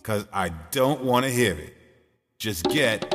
'cause I don't want to hear it. Just get